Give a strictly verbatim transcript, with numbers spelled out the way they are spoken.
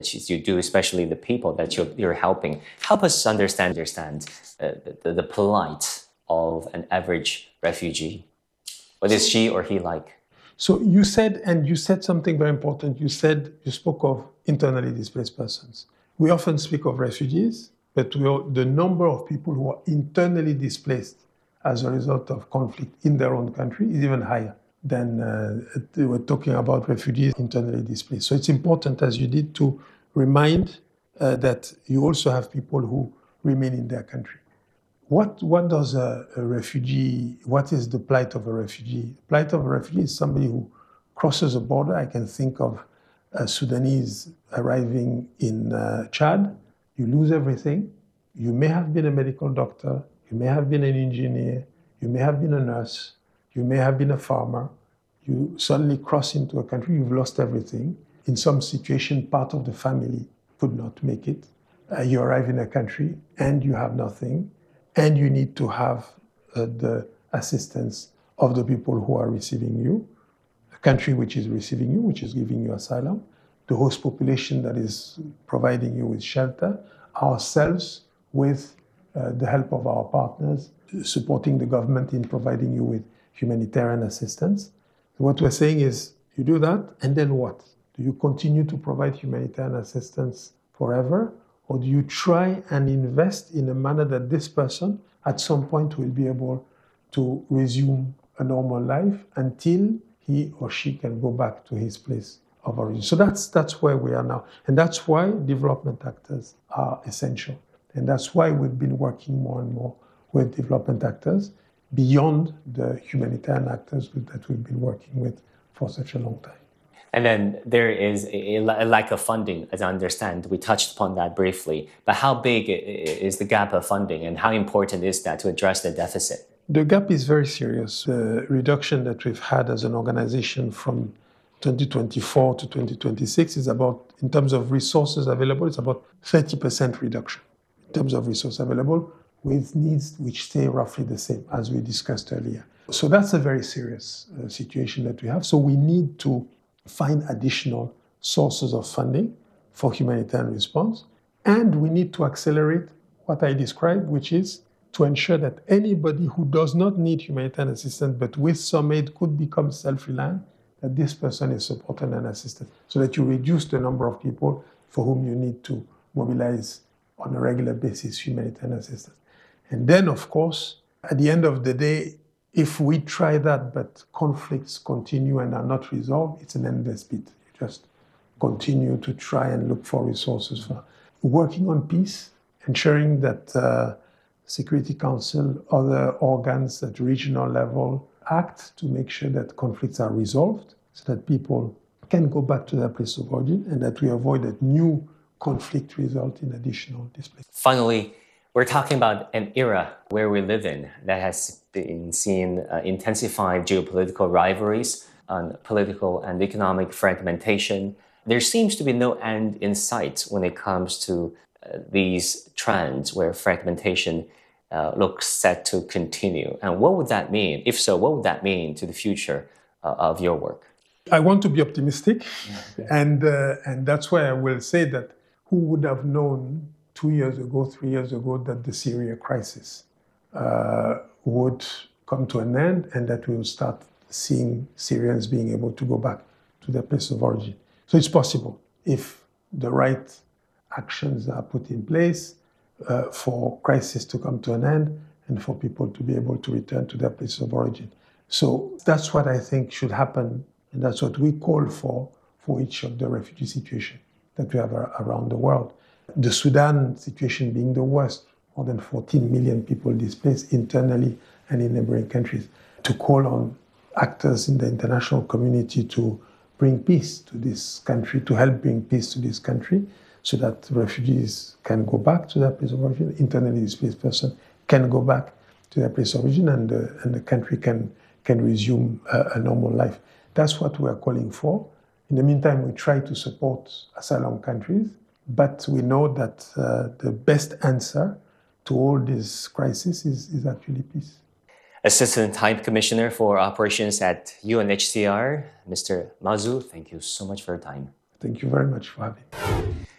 you do, especially the people that you're, you're helping. Help us understand, understand uh, the, the plight of an average refugee. What is she or he like? So you said, and you said something very important. You said, you spoke of internally displaced persons. We often speak of refugees, but we are, the number of people who are internally displaced as a result of conflict in their own country is even higher than uh, we're talking about refugees internally displaced. So it's important, as you did, to remind uh, that you also have people who remain in their country. What, what does a, a refugee, what is the plight of a refugee? The plight of a refugee is somebody who crosses a border. I can think of a Sudanese arriving in uh, Chad. You lose everything. You may have been a medical doctor. You may have been an engineer. You may have been a nurse. You may have been a farmer. You suddenly cross into a country, you've lost everything. In some situation, part of the family could not make it. Uh, you arrive in a country and you have nothing. And you need to have uh, the assistance of the people who are receiving you, the country which is receiving you, which is giving you asylum, the host population that is providing you with shelter, ourselves with uh, the help of our partners, supporting the government in providing you with humanitarian assistance. What we're saying is, you do that, and then what? Do you continue to provide humanitarian assistance forever? Or do you try and invest in a manner that this person at some point will be able to resume a normal life until he or she can go back to his place of origin? So that's, that's where we are now. And that's why development actors are essential. And that's why we've been working more and more with development actors beyond the humanitarian actors that we've been working with for such a long time. And then there is a, a lack of funding, as I understand. We touched upon that briefly. But how big is the gap of funding, and how important is that to address the deficit? The gap is very serious. The reduction that we've had as an organization from twenty twenty-four to twenty twenty-six is about, in terms of resources available, it's about thirty percent reduction in terms of resources available, with needs which stay roughly the same as we discussed earlier. So that's a very serious uh, situation that we have. So we need to find additional sources of funding for humanitarian response. And we need to accelerate what I described, which is to ensure that anybody who does not need humanitarian assistance, but with some aid could become self-reliant, that this person is supported and assisted, so that you reduce the number of people for whom you need to mobilize on a regular basis humanitarian assistance. And then, of course, at the end of the day, if we try that, but conflicts continue and are not resolved, it's an endless bit. You just continue to try and look for resources for working on peace, ensuring that uh, Security Council, other organs at regional level act to make sure that conflicts are resolved so that people can go back to their place of origin and that we avoid that new conflict result in additional displacement. Finally, we're talking about an era where we live in that has been seeing uh, intensified geopolitical rivalries, on political and economic fragmentation. There seems to be no end in sight when it comes to uh, these trends where fragmentation uh, looks set to continue. And what would that mean? If so, what would that mean to the future uh, of your work? I want to be optimistic, yeah. and, uh, and that's why I will say that who would have known two years ago, three years ago, that the Syria crisis uh, would come to an end and that we will start seeing Syrians being able to go back to their place of origin. So it's possible if the right actions are put in place uh, for crisis to come to an end and for people to be able to return to their place of origin. So that's what I think should happen, and that's what we call for for each of the refugee situations that we have around the world. The Sudan situation being the worst, more than fourteen million people displaced internally and in neighboring countries, to call on actors in the international community to bring peace to this country, to help bring peace to this country, so that refugees can go back to their place of origin, internally displaced person can go back to their place of origin, and, uh, and the country can, can resume a, a normal life. That's what we are calling for. In the meantime, we try to support asylum countries, but we know that uh, the best answer to all this crisis is, is actually peace. Assistant High Commissioner for Operations at U N H C R, Mister Mazu, thank you so much for your time. Thank you very much for having me.